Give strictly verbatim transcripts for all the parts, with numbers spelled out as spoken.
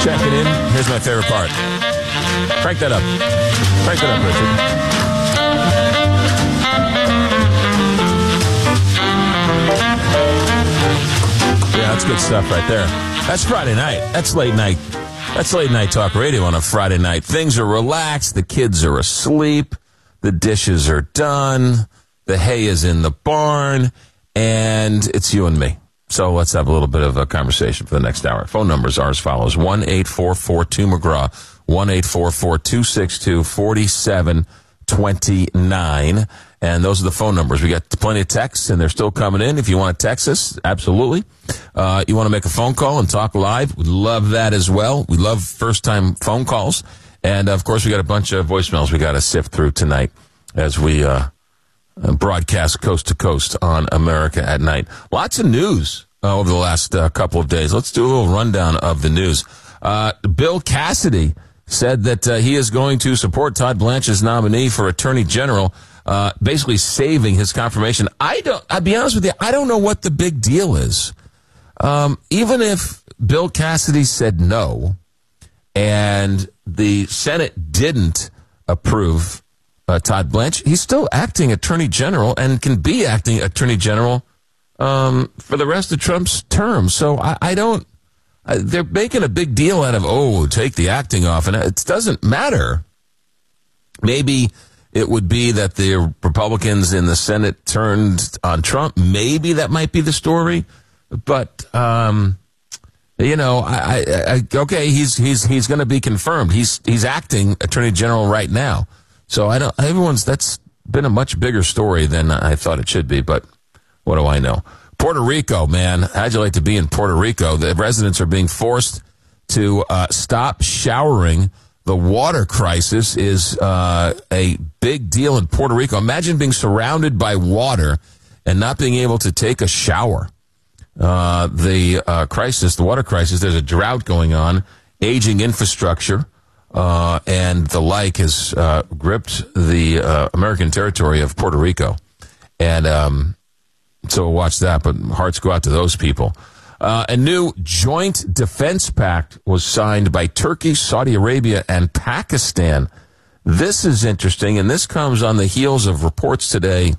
checking in. Here's my favorite part. Crank that up. Crank that up, Richard. Yeah, that's good stuff right there. That's Friday night. That's late night. That's late night talk radio on a Friday night. Things are relaxed. The kids are asleep. The dishes are done. The hay is in the barn. And it's you and me. So let's have a little bit of a conversation for the next hour. Phone numbers are as follows. one eight four four two McGraw. one eight four four two six two four seven two nine. And those are the phone numbers. We got plenty of texts, and they're still coming in. If you want to text us, absolutely. Uh, you want to make a phone call and talk live, we'd love that as well. We love first-time phone calls. And, of course, we got a bunch of voicemails we got to sift through tonight as we uh, broadcast coast to coast on America at Night. Lots of news uh, over the last uh, couple of days. Let's do a little rundown of the news. Uh, Bill Cassidy said that uh, he is going to support Todd Blanche's nominee for Attorney General, uh, basically saving his confirmation. I don't, I'll be honest with you, I don't know what the big deal is. Um, even if Bill Cassidy said no and the Senate didn't approve uh, Todd Blanche, he's still acting Attorney General and can be acting Attorney General um, for the rest of Trump's term. So I, I don't, uh, they're making a big deal out of, oh, take the acting off, and it doesn't matter. Maybe it would be that the Republicans in the Senate turned on Trump. Maybe that might be the story. But, um, you know, I, I, I okay, he's he's he's going to be confirmed. He's he's acting Attorney General right now. So I don't. Everyone's that's been a much bigger story than I thought it should be. But what do I know? Puerto Rico, man, how'd you like to be in Puerto Rico? The residents are being forced to uh, stop showering. The water crisis is uh, a big deal in Puerto Rico. Imagine being surrounded by water and not being able to take a shower. Uh, the uh, crisis, the water crisis, there's a drought going on, aging infrastructure, uh, and the like has uh, gripped the uh, American territory of Puerto Rico. And um, so we'll watch that, but hearts go out to those people. Uh, a new joint defense pact was signed by Turkey, Saudi Arabia, and Pakistan. This is interesting, and this comes on the heels of reports today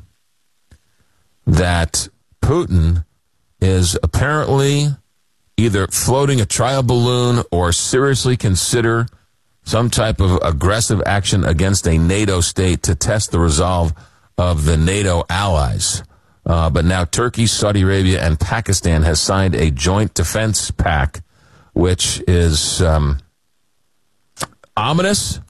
that Putin is apparently either floating a trial balloon or seriously consider some type of aggressive action against a NATO state to test the resolve of the NATO allies. Uh, but now Turkey, Saudi Arabia, and Pakistan has signed a joint defense pact, which is um, ominous,